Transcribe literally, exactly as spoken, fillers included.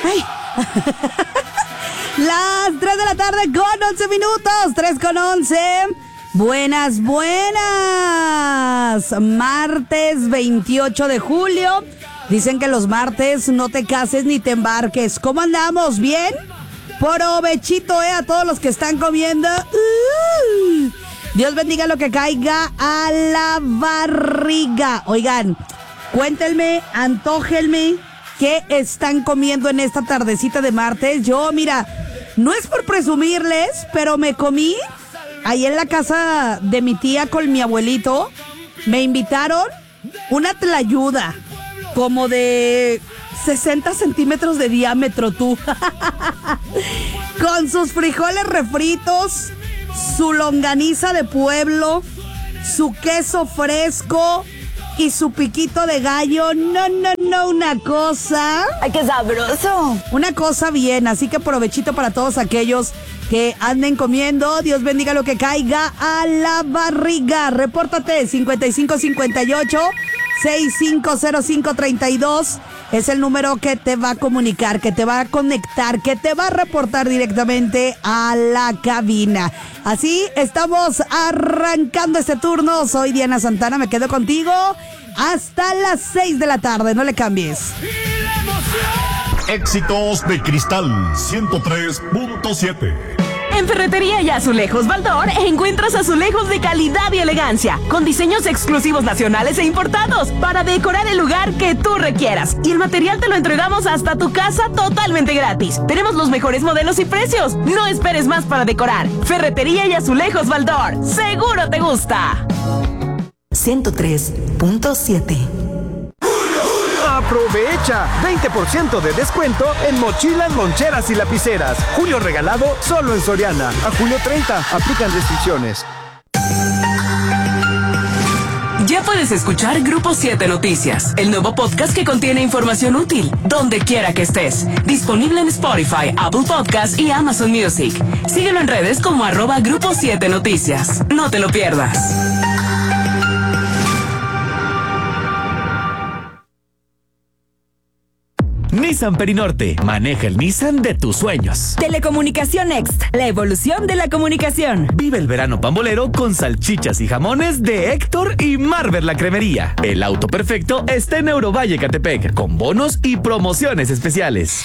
Ay. Las tres de la tarde con once minutos. tres con once. Buenas, buenas. Martes veintiocho de julio. Dicen que los martes no te cases ni te embarques. ¿Cómo andamos? ¿Bien? Provechito, eh, a todos los que están comiendo. Uh, Dios bendiga lo que caiga a la barriga. Oigan, cuéntenme, antójenme, ¿qué están comiendo en esta tardecita de martes? Yo, mira, no es por presumirles, pero me comí ahí en la casa de mi tía con mi abuelito. Me invitaron una tlayuda como de sesenta centímetros de diámetro, tú. Con sus frijoles refritos, su longaniza de pueblo, su queso fresco y su piquito de gallo. No, no, no, una cosa. ¡Ay, qué sabroso! Una cosa bien, así que provechito para todos aquellos que anden comiendo. Dios bendiga lo que caiga a la barriga. Repórtate, cincuenta y cinco cincuenta y ocho, sesenta y cinco cero cinco treinta y dos. Es el número que te va a comunicar, que te va a conectar, que te va a reportar directamente a la cabina. Así estamos arrancando este turno. Soy Diana Santana, me quedo contigo hasta las seis de la tarde. No le cambies. Éxitos de Cristal ciento tres punto siete. En Ferretería y Azulejos Baldor encuentras azulejos de calidad y elegancia, con diseños exclusivos nacionales e importados, para decorar el lugar que tú requieras. Y el material te lo entregamos hasta tu casa totalmente gratis. Tenemos los mejores modelos y precios. No esperes más para decorar. Ferretería y Azulejos Baldor. ¡Seguro te gusta! ciento tres punto siete. ¡Aprovecha! veinte por ciento de descuento en mochilas, loncheras y lapiceras. Julio regalado solo en Soriana. A julio treinta. Aplican restricciones. Ya puedes escuchar Grupo siete Noticias, el nuevo podcast que contiene información útil, donde quiera que estés. Disponible en Spotify, Apple Podcasts y Amazon Music. Síguelo en redes como arroba Grupo siete Noticias. No te lo pierdas. Nissan Perinorte. Maneja el Nissan de tus sueños. Telecomunicación Next. La evolución de la comunicación. Vive el verano pambolero con salchichas y jamones de Héctor y Marver la Cremería. El auto perfecto está en Eurovalle, Catepec, con bonos y promociones especiales.